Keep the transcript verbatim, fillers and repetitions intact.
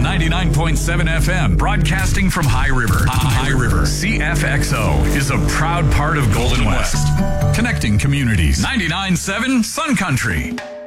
ninety-nine point seven F M, broadcasting from High River. High River. C F X O is a proud part of Golden West, connecting communities. ninety-nine point seven Sun Country.